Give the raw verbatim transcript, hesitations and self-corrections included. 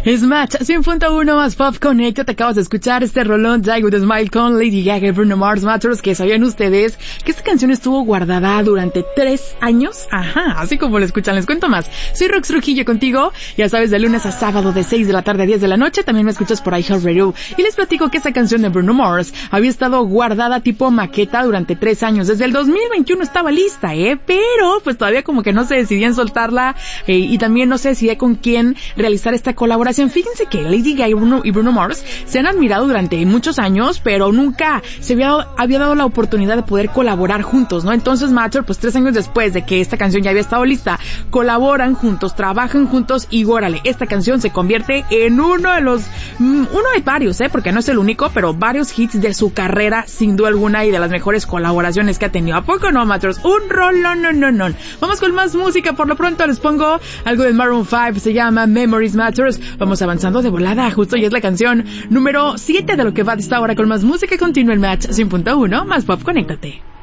Es Match cien punto uno más Pop Connect. Te acabas de escuchar este rolón Die With A Smile con Lady Gaga y Bruno Mars. Matchers, que sabían ustedes que esta canción estuvo guardada durante tres años. Ajá, así como lo escuchan, les cuento más. Soy Rox Trujillo contigo, ya sabes, de lunes a sábado de seis de la tarde a diez de la noche. También me escuchas por iHeartRadio. Y les platico que esta canción de Bruno Mars había estado guardada tipo maqueta durante tres años. Desde el dos mil veintiuno estaba lista, ¿eh? Pero pues todavía como que no se decidían soltarla eh, y también no se decidía con quién realizar esta colaboración. Fíjense que Lady Gaga y Bruno, y Bruno Mars se han admirado durante muchos años, pero nunca se había, había dado la oportunidad de poder colaborar juntos, ¿no? Entonces Matter, pues tres años después de que esta canción ya había estado lista, colaboran juntos, trabajan juntos y órale, esta canción se convierte en uno de los, uno de varios, ¿eh? Porque no es el único, pero varios hits de su carrera, sin duda alguna, y de las mejores colaboraciones que ha tenido. ¿A poco no, Matters? Un rolón, no, no, no. Vamos con más música. Por lo pronto les pongo algo de Maroon cinco, se llama Memories Matters. Vamos avanzando de volada, justo ya es la canción número siete de lo que va de esta hora con más música. Continúa el Match cien punto uno más Pop, conéctate.